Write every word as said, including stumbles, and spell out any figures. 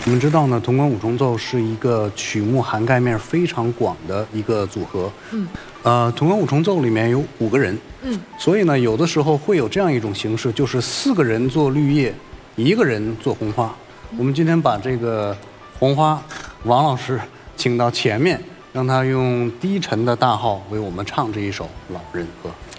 我们知道呢，铜管五重奏是一个曲目涵盖面非常广的一个组合。嗯，呃，铜管五重奏里面有五个人。嗯，所以呢，有的时候会有这样一种形式，就是四个人做绿叶，一个人做红花。嗯、我们今天把这个红花王老师请到前面，让他用低沉的大号为我们唱这一首《老人歌》。